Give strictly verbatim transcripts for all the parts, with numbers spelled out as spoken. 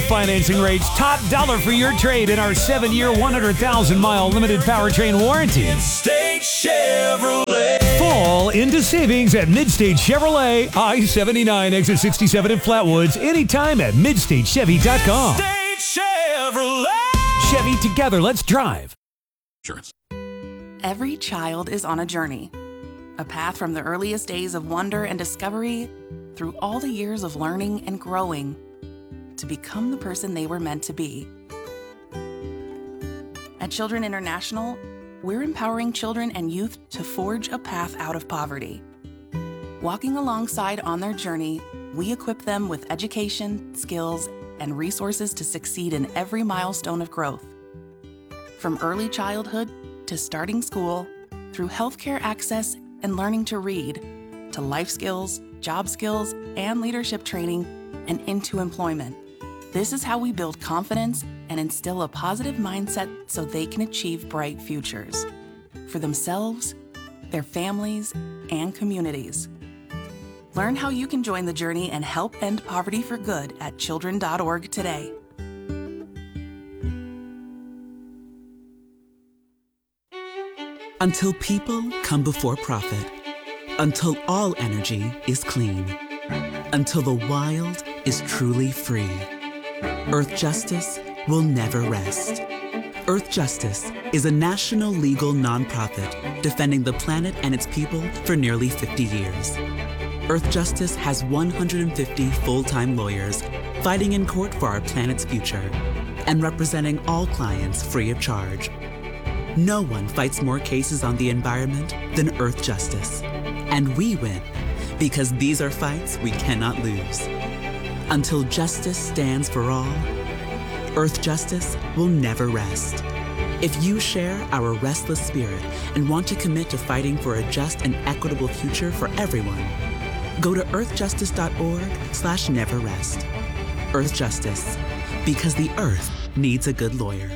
financing rates, top dollar for your trade in our seven-year, one hundred thousand mile limited powertrain warranty. Midstate Chevrolet. Fall into savings at Midstate Chevrolet, I seventy-nine, exit sixty-seven in Flatwoods, anytime at midstate chevy dot com. Midstate Chevrolet. Chevy, together, let's drive. Insurance. Every child is on a journey. A path from the earliest days of wonder and discovery through all the years of learning and growing to become the person they were meant to be. At Children International, we're empowering children and youth to forge a path out of poverty. Walking alongside on their journey, we equip them with education, skills, and resources to succeed in every milestone of growth. From early childhood to starting school, through healthcare access and learning to read, to life skills, job skills, and leadership training, and into employment. This is how we build confidence and instill a positive mindset so they can achieve bright futures for themselves, their families, and communities. Learn how you can join the journey and help end poverty for good at children dot org today. Until people come before profit. Until all energy is clean. Until the wild is truly free. Earth Justice will never rest. Earth Justice is a national legal nonprofit defending the planet and its people for nearly fifty years. Earth Justice has one hundred fifty full-time lawyers fighting in court for our planet's future and representing all clients free of charge. No one fights more cases on the environment than Earth Justice. And we win because these are fights we cannot lose. Until justice stands for all, Earth Justice will never rest. If you share our restless spirit and want to commit to fighting for a just and equitable future for everyone, go to earth justice dot org slash never rest. Earth Justice, because the Earth needs a good lawyer.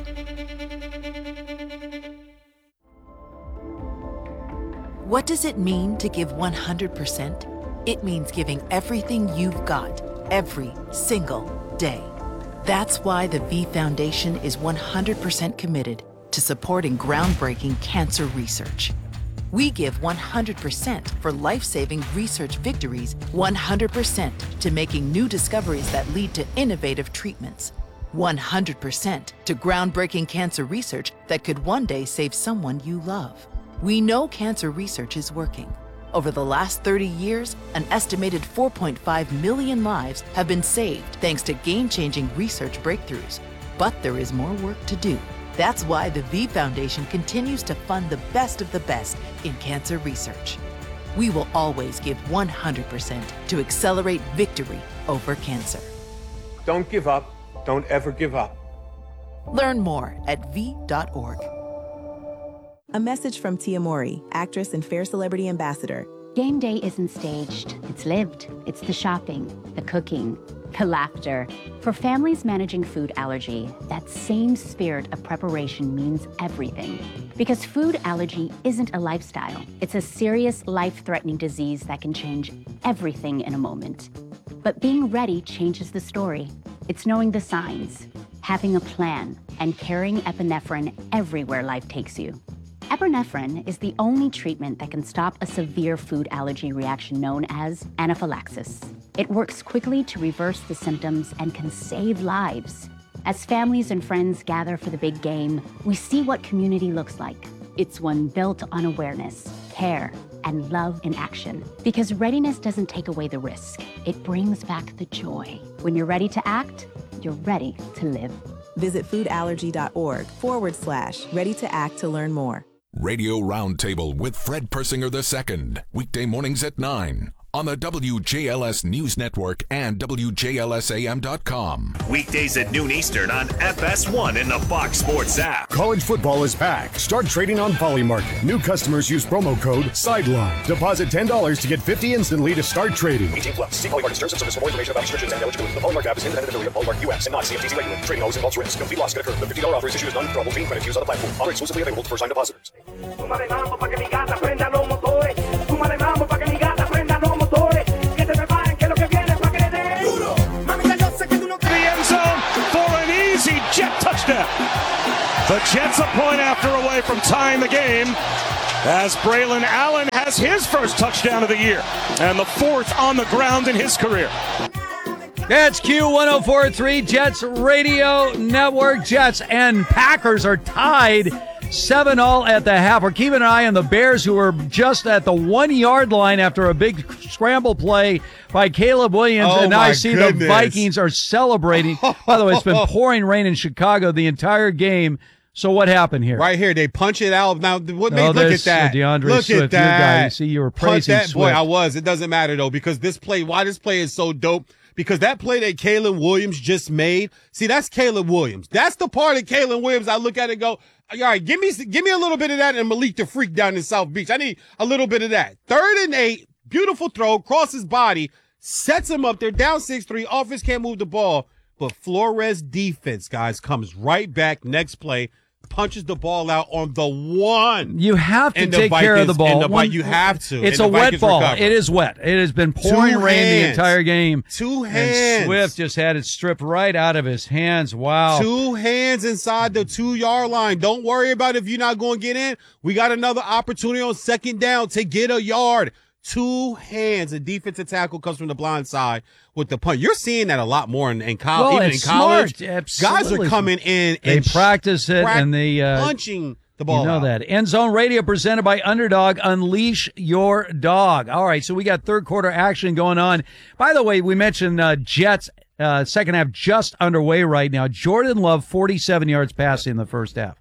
What does it mean to give one hundred percent? It means giving everything you've got, every single day. That's why the V Foundation is one hundred percent committed to supporting groundbreaking cancer research. We give one hundred percent for life-saving research victories, one hundred percent to making new discoveries that lead to innovative treatments, one hundred percent to groundbreaking cancer research that could one day save someone you love. We know cancer research is working. Over the last thirty years, an estimated four point five million lives have been saved thanks to game-changing research breakthroughs. But there is more work to do. That's why the V Foundation continues to fund the best of the best in cancer research. We will always give one hundred percent to accelerate victory over cancer. Don't give up. Don't ever give up. Learn more at v dot org. A message from Tia Mori, actress and Fair Celebrity Ambassador. Game day isn't staged. It's lived. It's the shopping, the cooking, the laughter. For families managing food allergy, that same spirit of preparation means everything. Because food allergy isn't a lifestyle. It's a serious, life-threatening disease that can change everything in a moment. But being ready changes the story. It's knowing the signs, having a plan, and carrying epinephrine everywhere life takes you. Epinephrine is the only treatment that can stop a severe food allergy reaction known as anaphylaxis. It works quickly to reverse the symptoms and can save lives. As families and friends gather for the big game, we see what community looks like. It's one built on awareness, care, and love in action. Because readiness doesn't take away the risk. It brings back the joy. When you're ready to act, you're ready to live. Visit foodallergy.org forward slash ready to act to learn more. Radio Roundtable with Fred Persinger the Second, weekday mornings at nine on the W J L S News Network and W J L S A M dot com. Weekdays at noon Eastern on F S one in the Fox Sports app. College football is back. Start trading on Polymarket. New customers use promo code SIDELINE. Deposit ten dollars to get fifty dollars instantly to start trading. eighteen plus. See Polymarket terms and service for more information about restrictions and eligibility. The Polymarket app is independent affiliate of Polymarket U S and not C F T C regulated. Trading always involves risk. Complete loss can occur. The fifty dollars offer is issued as non-withdrawable team credit used on the platform. Offer exclusively available to first-time depositors. The Jets a point after away from tying the game as Braylon Allen has his first touchdown of the year and the fourth on the ground in his career. That's Q one oh four point three Jets Radio Network. Jets and Packers are tied seven all at the half. We're keeping an eye on the Bears, who are just at the one-yard line after a big scramble play by Caleb Williams. Oh, and now I my see goodness. the Vikings are celebrating. By the way, it's been pouring rain in Chicago the entire game. So what happened here? Right here, they punch it out. Now, what made, oh, look at that. DeAndre look Swift, at that. Your guy. You see, you were praising that. Swift. Boy, I was. It doesn't matter, though, because this play, why this play is so dope, because that play that Caleb Williams just made, see, that's Caleb Williams. That's the part of Caleb Williams I look at and go, all right, give me give me a little bit of that and Malik the Freak down in South Beach. I need a little bit of that. Third and eight, beautiful throw, cross his body, sets him up. They're down six three. Offense can't move the ball. But Flores defense, guys, comes right back next play, punches the ball out on the one. You have to and take Vikings, care of the ball. And the, One, you have to. It's and a the wet Vikings ball. recover. It is wet. It has been pouring Two rain the hands. entire game. Two And hands. Swift just had it stripped right out of his hands. Wow. Two hands inside the two-yard line. Don't worry about if you're not going to get in. We got another opportunity on second down to get a yard. Two hands. A defensive tackle comes from the blind side with the punt. You're seeing that a lot more in, in college. Well, Even in it's college, smart. guys are Absolutely. coming in They and practice it crack- and they uh, punching the ball You know out. that. End Zone Radio presented by Underdog. Unleash your dog. All right, so we got third quarter action going on. By the way, we mentioned uh, Jets uh, second half just underway right now. Jordan Love, forty-seven yards passing in the first half.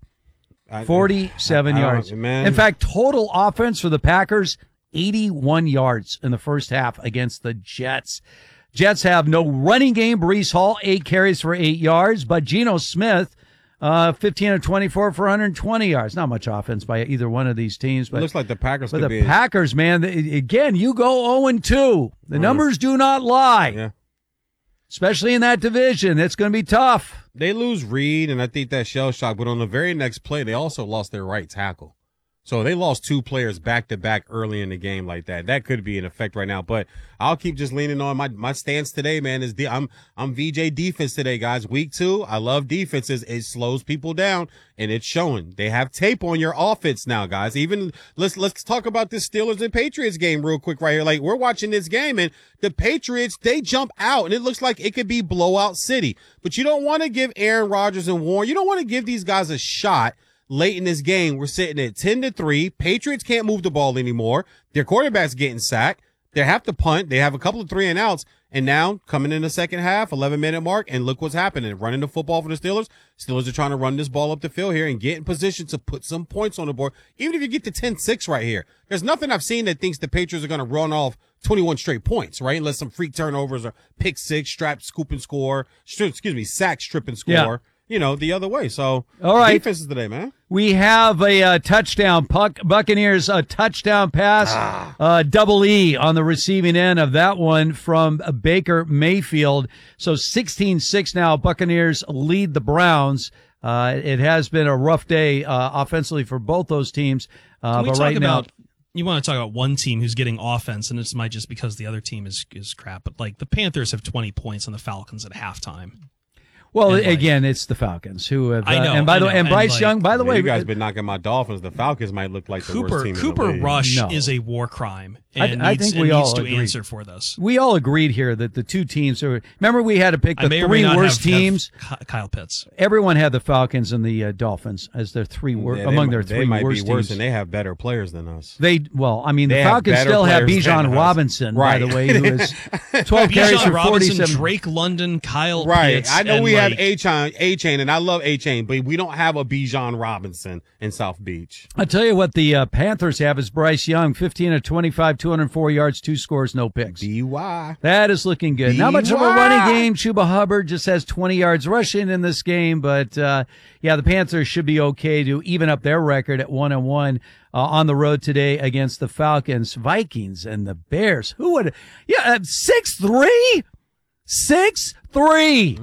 forty-seven I- I don't- yards. man. In fact, total offense for the Packers, eighty-one yards in the first half against the Jets. Jets have no running game. Breece Hall, eight carries for eight yards, but Geno Smith, uh, fifteen of twenty-four for one hundred twenty yards. Not much offense by either one of these teams. But It looks like the Packers But could the be. Packers, man, they- again, you go oh and two. The Mhm. numbers do not lie. Yeah. Especially in that division. It's going to be tough. They lose Reed, and I think that's shell shock. But on the very next play, they also lost their right tackle. So they lost two players back to back early in the game like that. That could be an effect right now. But I'll keep just leaning on my my stance today, man. Is the I'm I'm V J defense today, guys. Week two, I love defenses. It slows people down, and it's showing. They have tape on your offense now, guys. Even let's let's talk about this Steelers and Patriots game real quick right here. Like, we're watching this game, and the Patriots, they jump out, and it looks like it could be blowout city. But you don't want to give Aaron Rodgers and Warren, you don't want to give these guys a shot. Late in this game, we're sitting at ten to three. Patriots can't move the ball anymore. Their quarterback's getting sacked. They have to punt. They have a couple of three and outs. And now, coming in the second half, eleven minute mark, and look what's happening. Running the football for the Steelers. Steelers are trying to run this ball up the field here and get in position to put some points on the board. Even if you get to ten six right here, there's nothing I've seen that thinks the Patriots are going to run off twenty-one straight points, right? Unless some freak turnovers or pick six, strap, scoop and score. Excuse me, sack, strip and score. Yeah. You know, the other way. So, All right. defenses today, man. We have a uh, touchdown. Puck, Buccaneers a touchdown pass. Ah. Uh, double E on the receiving end of that one from uh, Baker Mayfield. So sixteen six now. Buccaneers lead the Browns. Uh, it has been a rough day uh, offensively for both those teams. Uh, Can we but talk right about? now, You want to talk about one team who's getting offense, and it's might just because the other team is is crap. But like the Panthers have twenty points on the Falcons at halftime. well, And, like, again, it's the Falcons who have. Uh, I know, and by I the know, way, and and, Bryce like, Young. By the Yeah, way, you guys been knocking my Dolphins. The Falcons might look like the Cooper worst team Cooper in the league. Rush No. is a war crime, I, and I needs, think and we needs all to agreed. answer for this. We all agreed here that the two teams are. Remember, we had to pick I the may or three may not worst have, have teams. Ky- Kyle Pitts. Everyone had the Falcons and the uh, Dolphins as their three wor- Yeah, they among might- their they three might worst be worse, teams. and they have better players than us. They well, I mean, They the have Falcons better still have players than Bijan us. Robinson, Right. by the way, who is twelve carries Bijan for Robinson, forty-seven. Drake London, Kyle Right. Pitts. I know and, we have like, A-Chain, A-Chain, and I love A-Chain, but we don't have a Bijan Robinson in South Beach. I tell you what, the uh, Panthers have is Bryce Young, fifteen of twenty-five, two hundred four yards, two scores, no picks. B Y. That is looking good. Not much of a running game. Chuba Hubbard just has twenty yards rushing in this game, but uh, yeah, the Panthers should be okay to even up their record at one and one uh, on the road today against the Falcons, Vikings, and the Bears. Who would? Yeah, six three, six three.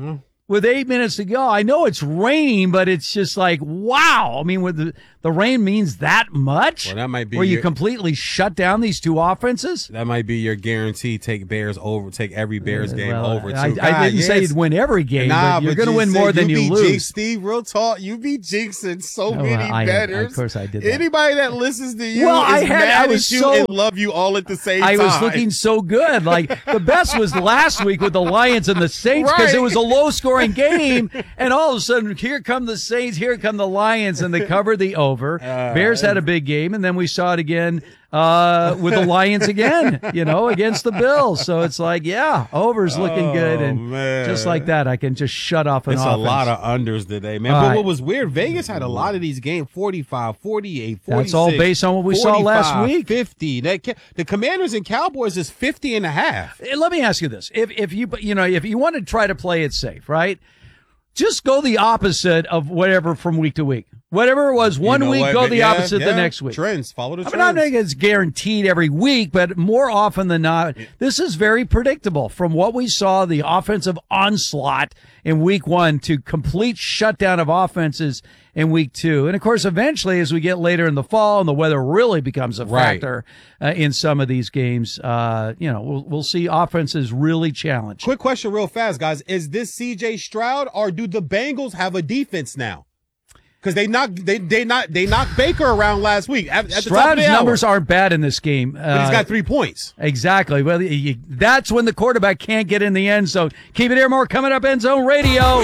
with eight minutes to go. I know it's raining, but it's just like, wow. I mean, with the, the rain means that much? Well, that might be where you your- completely shut down these two offenses? That might be your guarantee. Take Bears over. Take every Bears game Well, over. Too. I, God, I didn't yes. say you'd win every game, Nah, but you're but going to you win said more than you you be lose. Jinx, Steve, real talk. You be jinxing so Oh, many I had- betters. of course I did that. Anybody that listens to you Well, is I had- mad I was at you so- and love you all at the same I time. was looking so good. Like, the best was last week with the Lions and the Saints because Right. it was a low-scoring game, and all of a sudden, here come the Saints, here come the Lions, and they covered the over. Uh, Bears had a big game, and then we saw it again uh, with the Lions again, you know, against the Bills. So it's like, yeah, over's looking Oh, good, and man. just like that, I can just shut off an It's offense. a lot of unders today, man. All but right. what was weird, Vegas had a lot of these games, forty-five, forty-eight, forty-six. That's all based on what we saw last forty-five, week. fifty. That, ca- the Commanders and Cowboys is fifty and a half. Eh, Let me ask you this: if if you you know if you want to try to play it safe, right? Just go the opposite of whatever from week to week. Whatever it was one You know week, what? go the Yeah, opposite yeah. the next week. Trends. Follow the I mean, trends. I'm not saying it's guaranteed every week, but more often than not, this is very predictable. From what we saw, the offensive onslaught in week one to complete shutdown of offenses in week two. And of course, eventually, as we get later in the fall and the weather really becomes a Right. factor uh, in some of these games, uh, you know, we'll, we'll see offenses really challenged. Quick question, real fast, guys. Is this C J Stroud or do the Bengals have a defense now? Because they knocked they they not they knocked Baker around last week. At, at the top of Stroud's the hour. numbers aren't bad in this game. But he's Uh, got three points. Exactly. Well, you, that's when the quarterback can't get in the end zone. Keep it here. More coming up. End Zone Radio.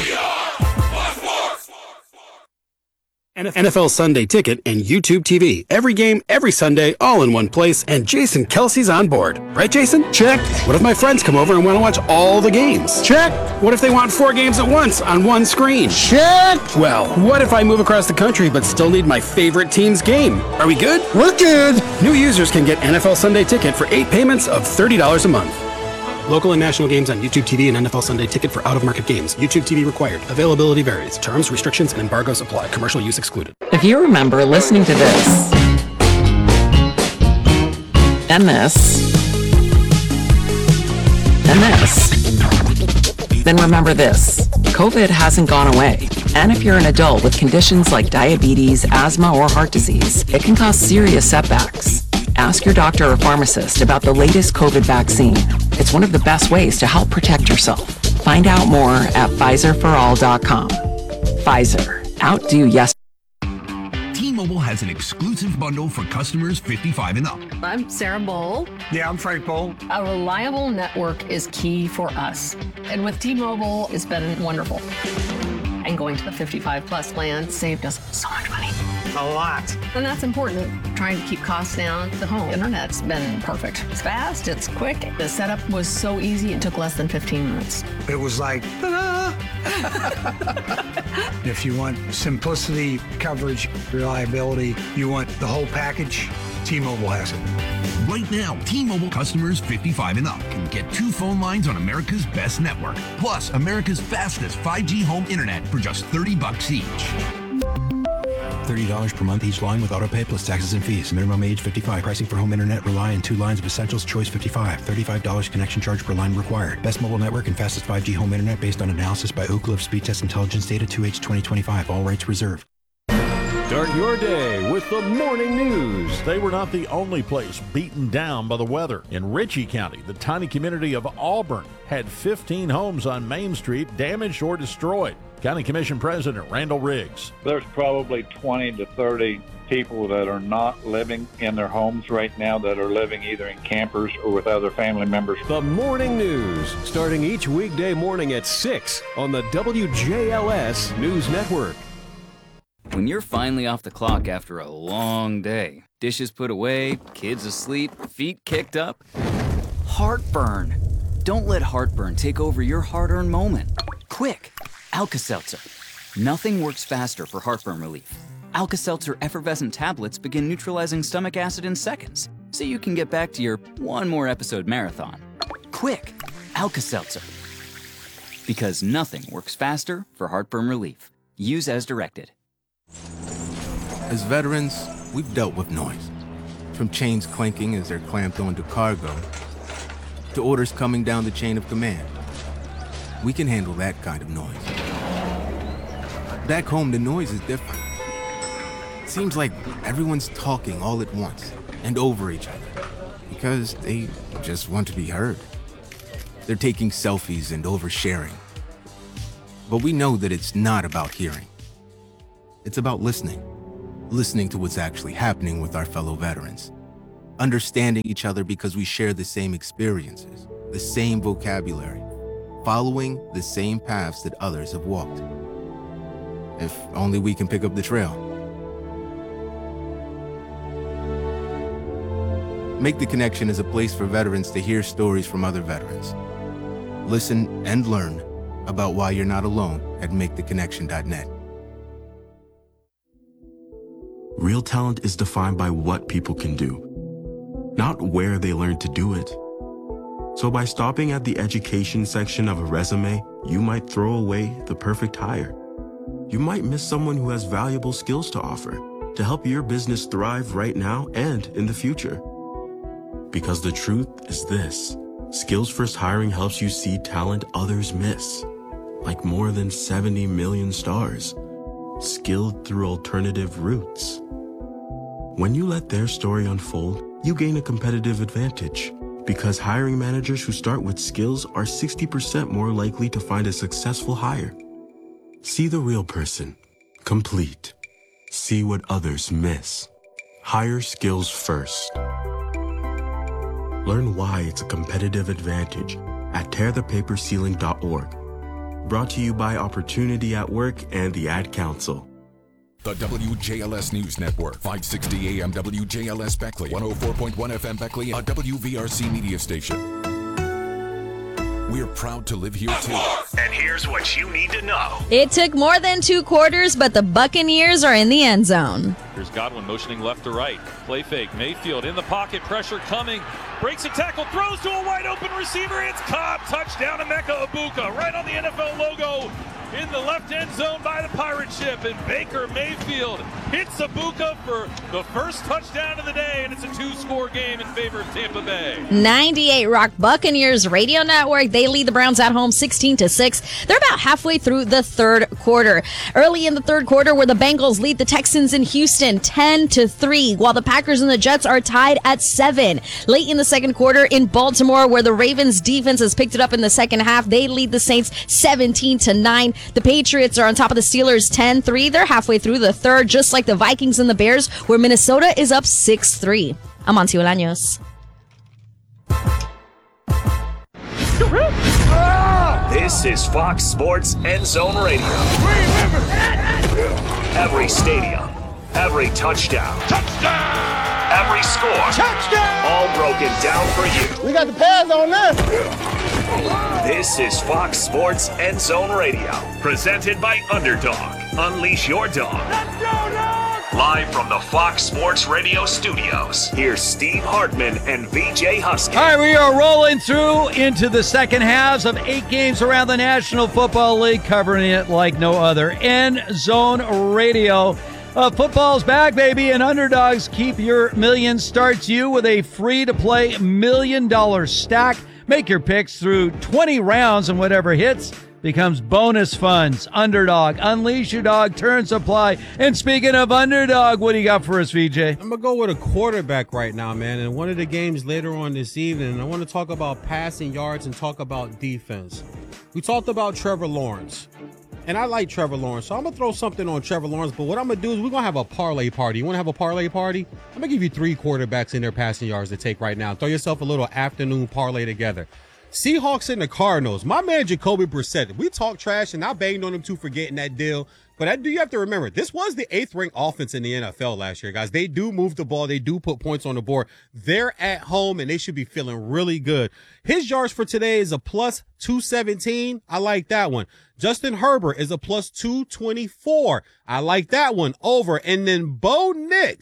N F L Sunday Ticket and YouTube T V. Every game, every Sunday, all in one place. And Jason Kelsey's on board. Right, Jason? Check. What if my friends come over and want to watch all the games? Check. What if they want four games at once on one screen? Check. Well, what if I move across the country but still need my favorite team's game? Are we good? We're good. New users can get N F L Sunday Ticket for eight payments of thirty dollars a month. Local and national games on YouTube T V and N F L Sunday Ticket for out-of-market games. YouTube T V required. Availability varies. Terms, restrictions, and embargoes apply. Commercial use excluded. If you remember listening to this, and this, and this, then remember this. COVID hasn't gone away. And if you're an adult with conditions like diabetes, asthma, or heart disease, it can cause serious setbacks. Ask your doctor or pharmacist about the latest COVID vaccine. It's one of the best ways to help protect yourself. Find out more at Pfizer for all dot com. Pfizer. Outdo yes. T-Mobile has an exclusive bundle for customers fifty-five and up. I'm Sarah Bowl. Yeah, I'm Frank Bowl. A reliable network is key for us. And with T-Mobile, it's been wonderful. And going to the fifty-five plus plan saved us so much money. A lot. And that's important. Trying to keep costs down. The home internet's been perfect. It's fast, it's quick. The setup was so easy, it took less than fifteen minutes. It was like, ta-da! If you want simplicity, coverage, reliability, you want the whole package, T-Mobile has it. Right now, T-Mobile customers fifty-five and up can get two phone lines on America's best network, plus America's fastest five G home internet for just thirty bucks each. thirty dollars per month each line with autopay plus taxes and fees. Minimum age fifty-five. Pricing for home internet rely on two lines of Essentials Choice fifty-five. thirty-five dollars connection charge per line required. Best mobile network and fastest five G home internet based on analysis by Ookla of Speed Test Intelligence data two H twenty twenty-five. All rights reserved. Start your day with the morning news. They were not the only place beaten down by the weather. In Ritchie County, the tiny community of Auburn had fifteen homes on Main Street damaged or destroyed. County Commission President Randall Riggs. There's probably twenty to thirty people that are not living in their homes right now, that are living either in campers or with other family members. The morning news, starting each weekday morning at six on the W J L S News Network. When you're finally off the clock after a long day, dishes put away, kids asleep, feet kicked up, heartburn. Don't let heartburn take over your hard-earned moment. Quick, Alka-Seltzer. Nothing works faster for heartburn relief. Alka-Seltzer effervescent tablets begin neutralizing stomach acid in seconds, so you can get back to your one more episode marathon. Quick, Alka-Seltzer. Because nothing works faster for heartburn relief. Use as directed. As veterans, we've dealt with noise. From chains clanking as they're clamped onto cargo, to orders coming down the chain of command. we can handle that kind of noise. Back home, the noise is different. It seems like everyone's talking all at once and over each other because they just want to be heard. They're taking selfies and oversharing. But we know that it's not about hearing. It's about listening. Listening to what's actually happening with our fellow veterans. Understanding each other because we share the same experiences, the same vocabulary, following the same paths that others have walked. If only we can pick up the trail. Make the Connection is a place for veterans to hear stories from other veterans. Listen and learn about why you're not alone at make the connection dot net. Real talent is defined by what people can do, not where they learn to do it. So by stopping at the education section of a resume, you might throw away the perfect hire. You might miss someone who has valuable skills to offer to help your business thrive right now and in the future. Because the truth is this, Skills First Hiring helps you see talent others miss, like more than seventy million stars, skilled through alternative routes. When you let their story unfold, you gain a competitive advantage because hiring managers who start with skills are sixty percent more likely to find a successful hire. See the real person, complete. See what others miss. Hire skills first. Learn why it's a competitive advantage at tear the paper ceiling dot org. Brought to you by Opportunity at Work and the Ad Council. The W J L S News Network, five sixty A M W J L S Beckley, one oh four point one F M Beckley, a W V R C media station. We're proud to live here too. And here's what you need to know. It took more than two quarters, but the Buccaneers are in the end zone. Here's Godwin motioning left to right. Play fake. Mayfield in the pocket. Pressure coming. Breaks a tackle. Throws to a wide open receiver. It's caught. Touchdown to Emeka Egbuka. Right on the N F L logo. In the left end zone by the pirate ship. And Baker Mayfield hits Egbuka for the first touchdown of the day. And it's a two-score game in favor of Tampa Bay. ninety-eight Rock Buccaneers Radio Network. They lead the Browns at home sixteen to six. They're about halfway through the third quarter. Early in the third quarter, where the Bengals lead the Texans in Houston ten to three, while the Packers and the Jets are tied at seven. Late in the second quarter in Baltimore, where the Ravens defense has picked it up in the second half, they lead the Saints seventeen to nine. The Patriots are on top of the Steelers ten three. They're halfway through the third, just like the Vikings and the Bears, where Minnesota is up six three. I'm Auntie Olaños. This is Fox Sports End Zone Radio. Every stadium, every touchdown, touchdown, every score, touchdown, all broken down for you. We got the pads on this. This is Fox Sports End Zone Radio, presented by Underdog. Unleash your dog. Let's go, dog! Live from the Fox Sports Radio studios, here's Steve Hartman and V J Husky. All right, we are rolling through into the second halves of eight games around the National Football League, covering it like no other. End Zone Radio. Uh, football's back, baby, and Underdogs Keep Your Million starts you with a free-to-play million-dollar stack. Make your picks through twenty rounds, and whatever hits becomes bonus funds. Underdog, unleash your dog, turn supply. And speaking of Underdog, what do you got for us, V J? I'm going to go with a quarterback right now, man. And one of the games later on this evening, I want to talk about passing yards and talk about defense. We talked about Trevor Lawrence. And I like Trevor Lawrence, so I'm going to throw something on Trevor Lawrence. But what I'm going to do is we're going to have a parlay party. You want to have a parlay party? I'm going to give you three quarterbacks in their passing yards to take right now. Throw yourself a little afternoon parlay together. Seahawks and the Cardinals. My man Jacoby Brissett. We talk trash, and I banged on him too for getting that deal. But I do you have to remember, this was the eighth-ranked offense in the N F L last year, guys. They do move the ball. They do put points on the board. They're at home, and they should be feeling really good. His yards for today is a plus two seventeen. I like that one. Justin Herbert is a plus two twenty-four. I like that one over. And then Bo Nix.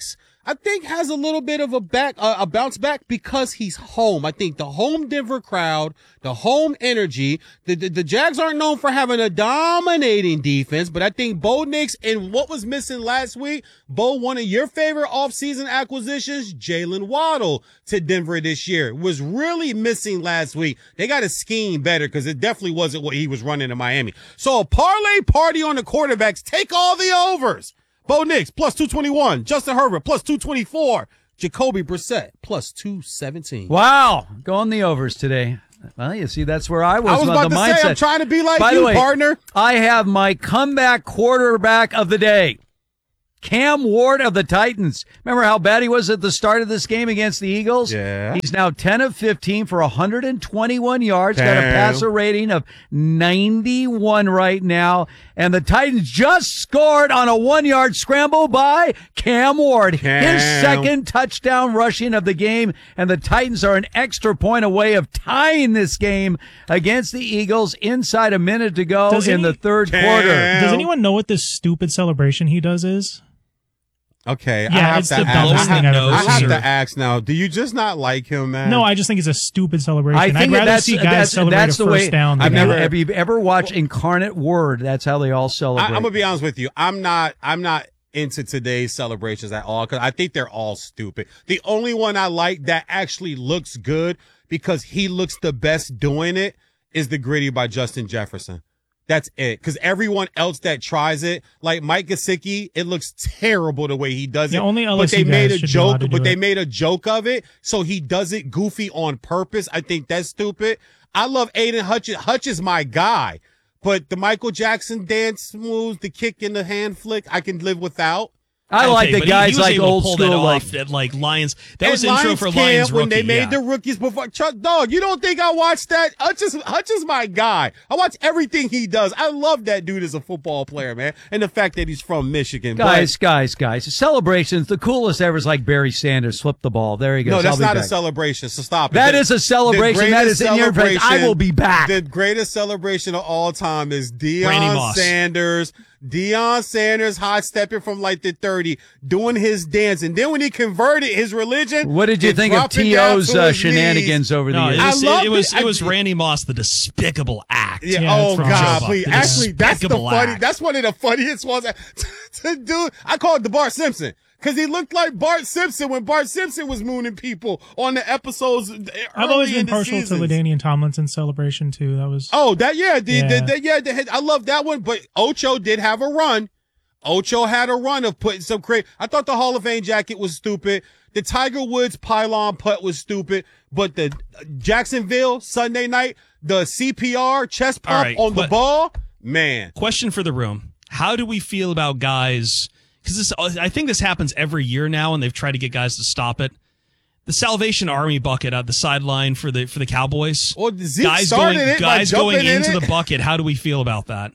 I think has a little bit of a back, uh, a bounce back because he's home. I think the home Denver crowd, the home energy, the, the, the Jags aren't known for having a dominating defense, but I think Bo Nix and what was missing last week, Bo, one of your favorite offseason acquisitions, Jalen Waddle to Denver this year, was really missing last week. They got to scheme better because it definitely wasn't what he was running in Miami. So a parlay party on the quarterbacks, take all the overs. Bo Nix, plus two twenty-one. Justin Herbert, plus two twenty-four. Jacoby Brissett, plus two seventeen. Wow. Going the overs today. Well, you see, that's where I was. I was about the to mindset. say, I'm trying to be like By you, the way, partner. I have my comeback quarterback of the day. Cam Ward of the Titans. Remember how bad he was at the start of this game against the Eagles? Yeah. He's now ten of fifteen for one hundred twenty-one yards. Got a Damn. passer rating of ninety-one right now. And the Titans just scored on a one-yard scramble by Cam Ward. Cam. His second touchdown rushing of the game. And the Titans are an extra point away of tying this game against the Eagles inside a minute to go Does in any- the third Cam. quarter. Does anyone know what this stupid celebration he does is? Okay, I Yeah, have it's to the ask. dumbest I thing have, I've ever I have seen. to ask now. Do you just not like him, man? No, I just think it's a stupid celebration. I think I'd that rather that's see guys that's, celebrate that's a the first way. down. I've than never. that. Have you ever watched Incarnate Word? That's how they all celebrate. I, I'm gonna be honest with you. I'm not. I'm not into today's celebrations at all because I think they're all stupid. The only one I like that actually looks good because he looks the best doing it is the Gritty by Justin Jefferson. That's it. Because everyone else that tries it, like Mike Gesicki, it looks terrible the way he does Yeah, it. only but they L S U made guys a should be allowed joke. to do But they it. made a joke of it, so he does it goofy on purpose. I think that's stupid. I love Aiden Hutch. Hutch is my guy. But the Michael Jackson dance moves, the kick and the hand flick, I can live without. I like Okay, the but he- guys he was like able to old pull that school, like off at like Lions. That And was intro Lions for camp Lions when rookie. they made yeah. the rookies before. Chuck, dog, you don't think I watched that? Hutch is, Hutch is my guy. I watch everything he does. I love that dude as a football player, man. And the fact that he's from Michigan. guys, guys, guys. Celebrations. The coolest ever is like Barry Sanders flip the ball. There he But, goes. no, that's I'll be not back. a celebration. So stop it. That The- is a celebration. the That greatest is in your face. I celebration- will be back. The greatest celebration of all time is Randy Deion Moss. Sanders. Deion Sanders hot stepping from like the thirty, doing his dance. And then when he converted his religion. What did you and think of dropping down T O's to uh, his shenanigans knees. over the No, years? it was, I love it, it was it. it was I- Randy Moss, the despicable act. Yeah. Yeah, oh from God, Joe please. The Actually, that's the despicable funny. act. That's one of the funniest ones to do. I call it the Bart Simpson because he looked like Bart Simpson when Bart Simpson was mooning people on the episodes. I've always early been in the partial to seasons. LaDainian Tomlinson's celebration too. That was Oh, that yeah, the, Yeah. The, the, yeah. The, I love that one. But Ocho did have a run. Ocho had a run of putting some crazy. I thought the Hall of Fame jacket was stupid. The Tiger Woods pylon putt was stupid. But the Jacksonville Sunday night, the C P R chest All pump right, on the but- ball, man. Question for the room: how do we feel about guys? Because this, I think this happens every year now, and they've tried to get guys to stop it. The Salvation Army bucket at the sideline for the for the Cowboys. Well, Zeke guys started going, it by guys going jumping in into it. the bucket. How do we feel about that?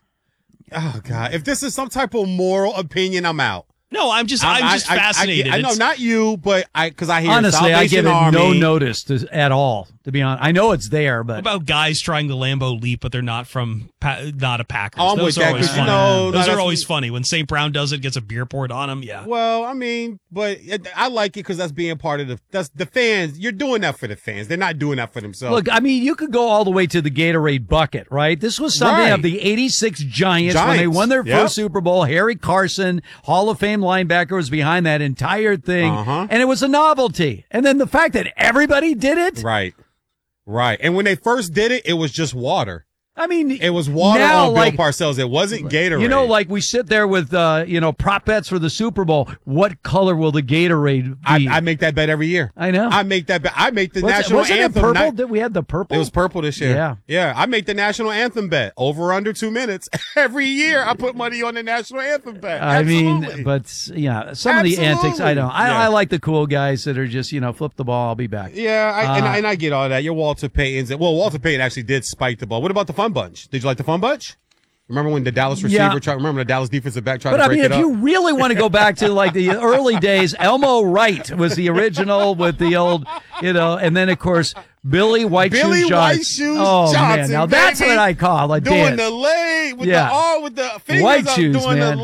Oh God! If this is some type of moral opinion, I'm out. No, I'm just I'm, I- just I- I- fascinated. I, know It's- not you, but I because I hear Honestly, I give Salvation it Army. no notice to, at all. To be honest, I know it's there, What but about guys trying the Lambeau leap, but they're not from pa- not a Packers? Oh, I'm Those with are that, always 'cause, you funny. know, Those that's- are always funny when Saint Brown does it, gets a beer poured on him. Yeah. Well, I mean, but it, I like it because that's being part of the that's the fans. You're doing that for the fans. They're not doing that for themselves. look, I mean, you could go all the way to the Gatorade bucket, right? This was something Right. of the eighty-six Giants, when they Giants. won their Yep. first Super Bowl. Harry Carson, Hall of Fame linebacker, was behind that entire thing, Uh-huh. and it was a novelty. And then the fact that everybody did it, right, right. And when they first did it, it was just water. I mean, It was water now, on like, Bill Parcells. It wasn't Gatorade. You know, like we sit there with, uh, you know, prop bets for the Super Bowl. What color will the Gatorade be? I, I make that bet every year. I know. I make that bet. I make the Was it- national wasn't it anthem. purple? Not- Did we had the purple? It was purple this year. Yeah. Yeah. I make the national anthem bet over under two minutes every year. I put money on the national anthem bet. I Absolutely. mean, but yeah, some of the antics, I don't. I, Yeah. I like the cool guys that are just, you know, flip the ball, I'll be back. Yeah, I, and, Uh, I, and I get all that. Your Walter Payton's. Well, Walter Payton actually did spike the ball. What about the Fun Bunch? Did you like the Fun Bunch? Remember when the Dallas receiver Yeah. tried? Remember the Dallas defensive back tried But to I break mean, it if up? you really want to go back to like the early days, Elmo Wright was the original with the old, you know, and then of course Billy White Billy Shoes White Johnson. Shoes Oh man, Johnson, now that's baby. what I call a doing dance. the leg with Yeah. the arm with the fingers White up, shoes, doing man. the leg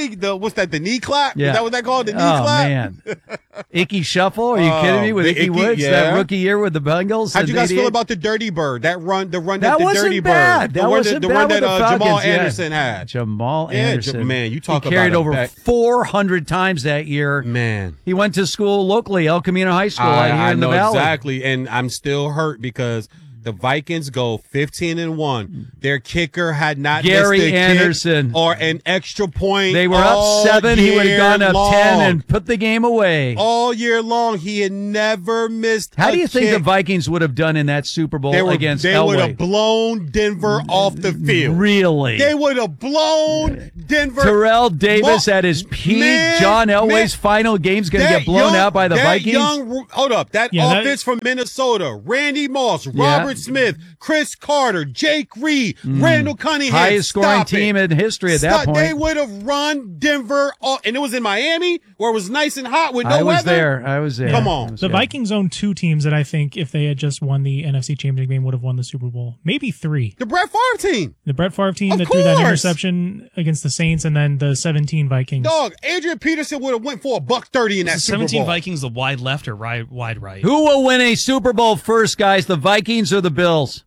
knee, the what's that? The knee clap? Yeah. Is that what they call it? The knee oh, clap? man. Icky Shuffle? Are you Oh, kidding me? With the Icky, Icky- Woods, yeah. that rookie year with the Bengals? How'd you in guys feel eighty-eight? about the Dirty Bird? That run, the run that, That the wasn't Dirty bad. Bird, That the wasn't run that, the bad run with that the uh, Jamal Falcons, yeah. Anderson had. Jamal Yeah, Anderson. J- man, you talk he carried about a over back- four hundred times that year. Man. He went to school locally, El Camino High School, I, out here I in know the Valley. exactly, and I'm still hurt because the Vikings go fifteen and one. Their kicker had not Gary missed a Anderson. kick or an extra point. They were all up seven. He would have year gone up long. ten and put the game away. all year long. He had never missed. How a do you think kick. the Vikings would have done in that Super Bowl They were, against they Elway? would have blown Denver off the field. Really? They would have blown Denver. Terrell Davis Mo- at his peak. Man, John Elway's man, final game's going to that get blown young- out by the that Vikings. Young, hold up. That Yeah, that- offense from Minnesota, Randy Moss, Yeah. Robert Smith, Chris Carter, Jake Reed, Randall Cunningham. Highest scoring Stop team it. in history at that Stop. point. They would have run Denver off, and it was in Miami where it was nice and hot with no I was weather. there. I was there. Come on. The Vikings own two teams that I think, if they had just won the N F C Championship game, would have won the Super Bowl. Maybe three. The Brett Favre team. The Brett Favre team Of that threw that course. interception against the Saints, and then the seventeen Vikings. Dog, Adrian Peterson would have went for a buck thirty in that The Super seventeen Bowl. Vikings, the wide left or right, wide right? Who will win a Super Bowl first, guys? The Vikings or the Bills?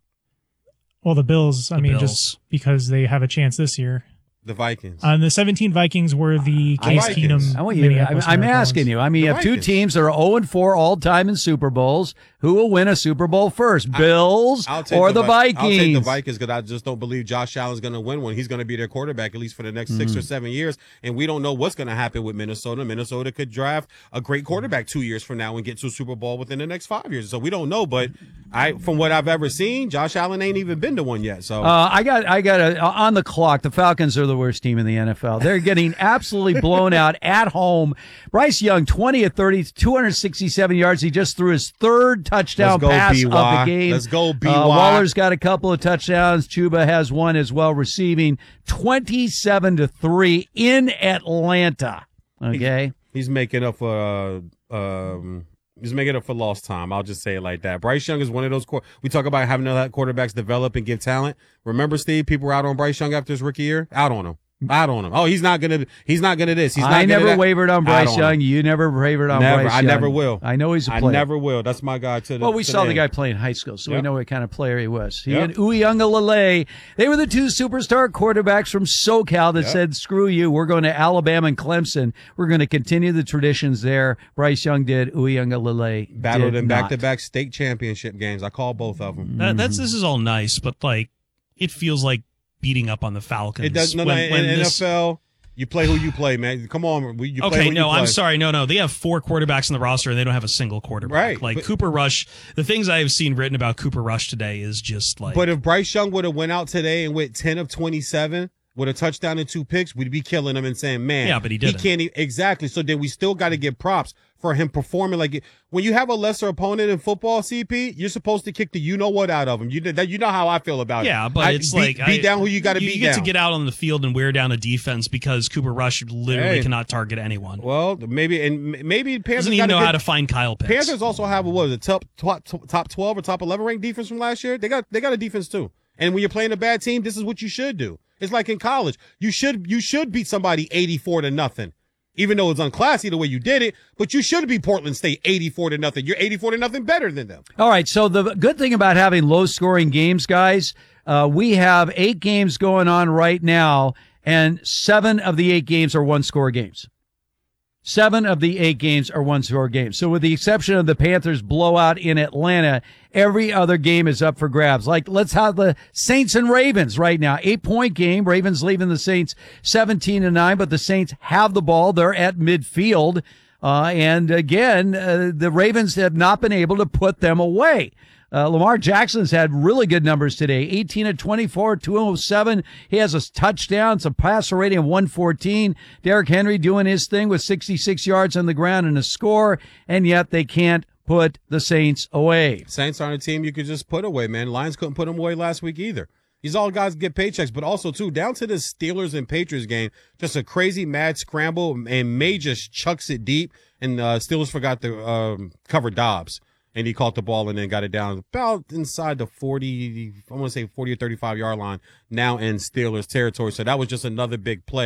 Well, the Bills. I The mean, Bills. just because they have a chance this year. The Vikings. Uh, the seventeen Vikings were the Case Vikings. Keenum. I want you. I'm, Minneapolis I'm Miracle asking ones. you. I mean, you The have two Vikings. teams that are zero and four all time in Super Bowls. Who will win a Super Bowl first, Bills I'll take or the, Vi- Vikings? I'll take the Vikings because I just don't believe Josh Allen's going to win one. He's going to be their quarterback at least for the next six Mm. or seven years, and we don't know what's going to happen with Minnesota. Minnesota could draft a great quarterback two years from now and get to a Super Bowl within the next five years. So we don't know, but I, from what I've ever seen, Josh Allen ain't even been to one yet. So Uh, I got, I got a, on the clock. The Falcons are the worst team in the N F L. They're getting absolutely blown out at home. Bryce Young, twenty of thirty, two hundred sixty-seven yards. He just threw his third touchdown Let's go, pass B of Y. the game. Let's go, B Y. Uh, Waller's got a couple of touchdowns. Chuba has one as well, receiving twenty-seven to three in Atlanta. Okay. he's making up for. Uh, um, He's making up for lost time. I'll just say it like that. Bryce Young is one of those. Qu- we talk about having other quarterbacks develop and give talent. Remember, Steve, people were out on Bryce Young after his rookie year. Out on him. Out on him. Oh, he's not gonna. He's not gonna this. He's not. I gonna never that. wavered on Out Bryce him. Young. You never wavered on Never. Bryce I Young. never will. I know he's a I player. never will. That's my guy to the. Well, we to saw the end. guy play in high school, so we Yep. know what kind of player he was. He Yep. and Uyunglele, they were the two superstar quarterbacks from SoCal that Yep. said, screw you, we're going to Alabama and Clemson. We're going to continue the traditions there. Bryce Young did. Uyunglele Battled did in not. back-to-back state championship games. I call both of them. That, that's this is all nice, but like it feels like beating up on the Falcons. It does. No, when, no. In, when in this- N F L, you play who you play, man. Come on, we- you play okay, who no, you play. I'm sorry. No, no. They have four quarterbacks in the roster and they don't have a single quarterback. Right, Like but- Cooper Rush, the things I have seen written about Cooper Rush today is just like But if Bryce Young would have went out today and went ten of twenty-seven with a touchdown and two picks, we'd be killing him and saying, man, Yeah, but he didn't. can't e- exactly. So then we still got to give props for him performing like it. When you have a lesser opponent in football, C P, you're supposed to kick the you know what out of him. You that you know how I feel about it. Yeah, but I- it's beat, like beat I- down who you got to you beat get down. to get out on the field and wear down a defense because Cooper Rush literally Hey. cannot target anyone. Well, maybe and m- maybe Panthers Doesn't even got a know good- how to find Kyle Pitts. Panthers also have a what was it top top top twelve or top eleven ranked defense from last year. They got they got a defense too. And when you're playing a bad team, this is what you should do. It's like in college. You should you should beat somebody eighty-four to nothing. Even though it's unclassy the way you did it, but you should beat Portland State eighty-four to nothing. You're eighty-four to nothing better than them. All right. So the good thing about having low scoring games, guys, uh, we have eight games going on right now, and seven of the eight games are one score games. Seven of the eight games are one score games. So with the exception of the Panthers blowout in Atlanta, every other game is up for grabs. Like let's have the Saints and Ravens right now. Eight point game. Ravens leaving the Saints seventeen to nine, but the Saints have the ball. They're at midfield. Uh, and again, uh, the Ravens have not been able to put them away. Uh, Lamar Jackson's had really good numbers today. eighteen of twenty-four, two oh seven. He has a touchdown. It's a passer rating of one fourteen. Derrick Henry doing his thing with sixty-six yards on the ground and a score, and yet they can't put the Saints away. Saints aren't a team you could just put away, man. Lions couldn't put them away last week either. These all guys get paychecks, but also, too, down to the Steelers and Patriots game, just a crazy mad scramble, and May just chucks it deep, and uh, Steelers forgot to um, cover Dobbs. And he caught the ball and then got it down about inside the forty, I want to say forty or thirty-five yard line, now in Steelers territory. So that was just another big play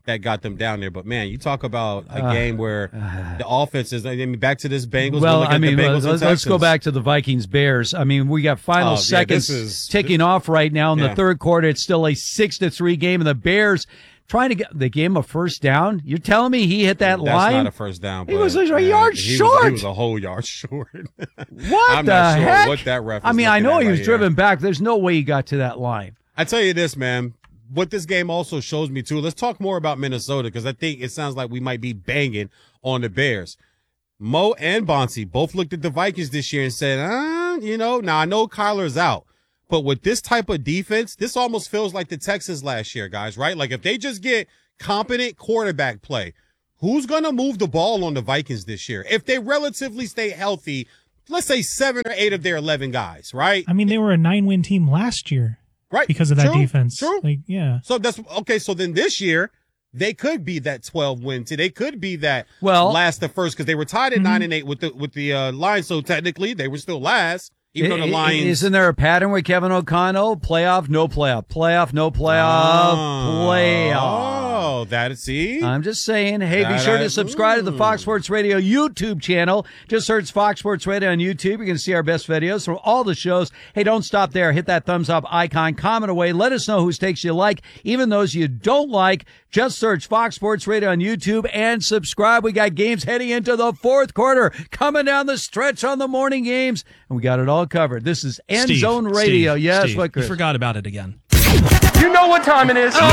that got them down there. But man, you talk about a Uh, game where the offense is. I mean, back to this Bengals. Well, we're looking I mean, at the Bengals let's, and let's go Texans. back to the Vikings Bears. I mean, we got final Oh, yeah, seconds this is- ticking off right now in Yeah. the third quarter. It's still a six to three game, and the Bears trying to get they gave him a first down. You're telling me he hit that That's line? not a first down. He but, was a man, yard he short. Was, he was a whole yard short. What I'm the not sure heck? what that ref. I is mean, I looking know at he right was here. driven back. There's no way he got to that line. I tell you this, man. What this game also shows me too. Let's talk more about Minnesota because I think it sounds like we might be banging on the Bears. Mo and Bonsi both looked at the Vikings this year and said, uh, you know, now I know Kyler's out, but with this type of defense, this almost feels like the Texans last year, guys, right? Like if they just get competent quarterback play, who's going to move the ball on the Vikings this year? If they relatively stay healthy, let's say seven or eight of their eleven guys, right? I mean, they were a nine-win team last year. Right. Because of that True, defense. True. Like, yeah. So that's okay. So then this year, they could be that twelve win team. They could be that well, last to first because they were tied at mm-hmm. nine and eight with the with the uh, Lions. So technically, they were still last, even though the Lions. Isn't there a pattern with Kevin O'Connell? Playoff, no playoff. Playoff, no playoff. Oh, playoff. Oh, that see. I'm just saying. Hey, be That sure I- to subscribe to the mm. Fox Sports Radio YouTube channel. Just search Fox Sports Radio on YouTube. You can see our best videos from all the shows. Hey, don't stop there. Hit that thumbs up icon. Comment away. Let us know whose takes you like, even those you don't like. Just search Fox Sports Radio on YouTube and subscribe. We got games heading into the fourth quarter, coming down the stretch on the morning games, and we got it all covered. This is End Steve, Zone Radio. Steve, yes, Steve, what, you Chris? forgot about it again. You know what time it is.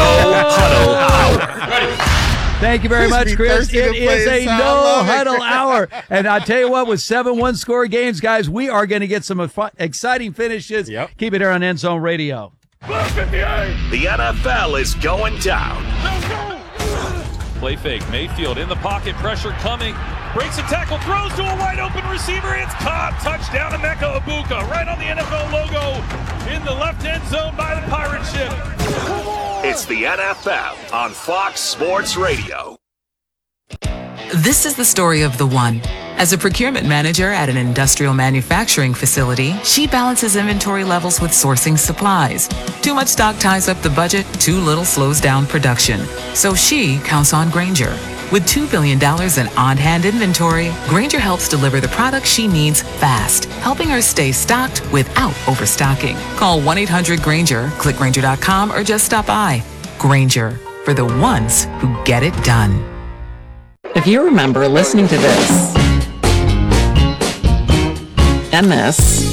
Thank you very Chris much, be Chris. thirsty to It play is his a sound. no Love it. huddle hour. And I tell you what, with seven one score games, guys, we are going to get some fu- exciting finishes. Yep. Keep it here on End Zone Radio. The N F L is going down. Play fake. Mayfield in the pocket. Pressure coming. Breaks a tackle. Throws to a wide open receiver. It's caught. Touchdown to Emeka Egbuka. Right on the N F L logo in the left end zone by the Pirate ship. It's the N F L on Fox Sports Radio. This is the story of the one. As a procurement manager at an industrial manufacturing facility, she balances inventory levels with sourcing supplies. Too much stock ties up the budget, too little slows down production. So she counts on Grainger. With two billion dollars in on-hand inventory, Grainger helps deliver the products she needs fast, helping her stay stocked without overstocking. Call one eight hundred Grainger, click Grainger dot com, or just stop by. Grainger, for the ones who get it done. If you remember listening to this, and this,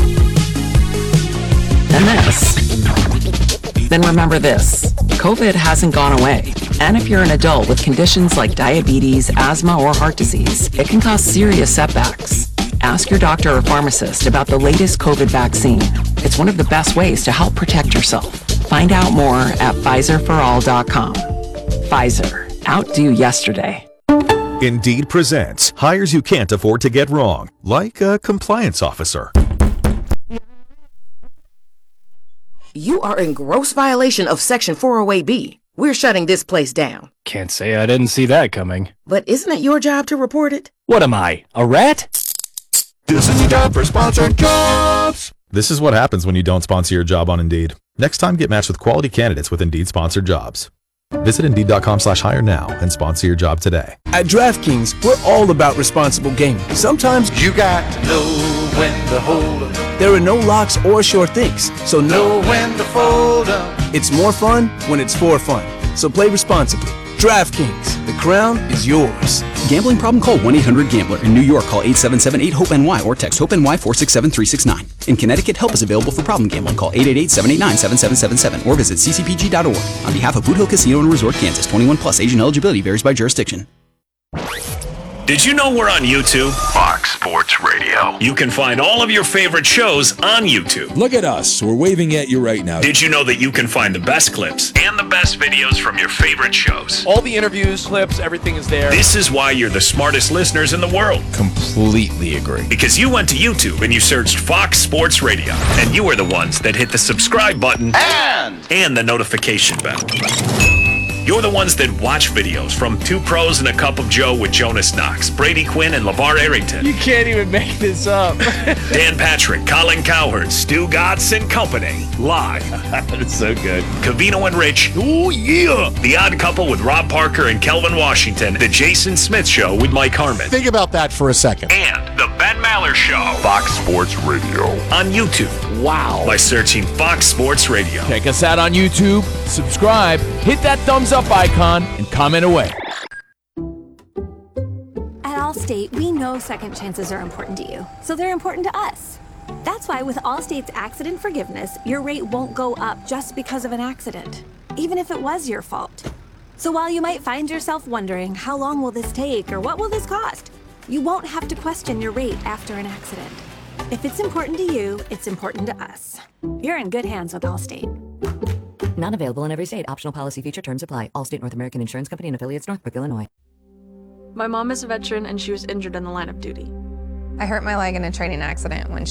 and this, then remember this. COVID hasn't gone away. And if you're an adult with conditions like diabetes, asthma, or heart disease, it can cause serious setbacks. Ask your doctor or pharmacist about the latest COVID vaccine. It's one of the best ways to help protect yourself. Find out more at Pfizer for all dot com. Pfizer. Outdo yesterday. Indeed presents hires you can't afford to get wrong, like a compliance officer. You are in gross violation of Section four oh eight B. We're shutting this place down. Can't say I didn't see that coming. But isn't it your job to report it? What am I, a rat? This is your job for sponsored jobs. This is what happens when you don't sponsor your job on Indeed. Next time, get matched with quality candidates with Indeed sponsored jobs. Visit Indeed.com slash hire now and sponsor your job today. At DraftKings, we're all about responsible gaming. Sometimes you got to know when to hold up. There are no locks or sure things, so know when to fold up. It's more fun when it's for fun. So play responsibly. DraftKings, the crown is yours. Gambling problem? Call one eight hundred gambler. In New York, call eight seven seven eight hope N Y or text HOPE-NY four six seven three six nine. In Connecticut, help is available for problem gambling. Call eight eight eight seven eight nine seven seven seven seven or visit c c p g dot org. On behalf of Boot Hill Casino and Resort, Kansas, twenty-one plus, Asian eligibility varies by jurisdiction. Did you know we're on YouTube? Fox Sports Radio. You can find all of your favorite shows on YouTube. Look at us. We're waving at you right now. Did you know that you can find the best clips and the best videos from your favorite shows? All the interviews, clips, everything is there. This is why you're the smartest listeners in the world. Completely agree. Because you went to YouTube and you searched Fox Sports Radio, and you are the ones that hit the subscribe button And and the notification bell. You're the ones that watch videos from Two Pros and a Cup of Joe with Jonas Knox, Brady Quinn, and LeVar Arrington. You can't even make this up. Dan Patrick, Colin Cowherd, Stu Gatz and company. Live. That's so good. Cavino and Rich. Oh, yeah. The Odd Couple with Rob Parker and Kelvin Washington. The Jason Smith Show with Mike Harmon. Think about that for a second. And The Ben Maller Show. Fox Sports Radio. On YouTube. Wow. By searching Fox Sports Radio. Check us out on YouTube, subscribe, hit that thumbs up icon, and comment away. At Allstate, we know second chances are important to you, so they're important to us. That's why with Allstate's accident forgiveness, your rate won't go up just because of an accident, even if it was your fault. So while you might find yourself wondering, how long will this take or what will this cost? You won't have to question your rate after an accident. If it's important to you, it's important to us. You're in good hands with Allstate. Not available in every state. Optional policy feature terms apply. Allstate North American Insurance Company and affiliates, Northbrook, Illinois. My mom is a veteran and she was injured in the line of duty. I hurt my leg in a training accident when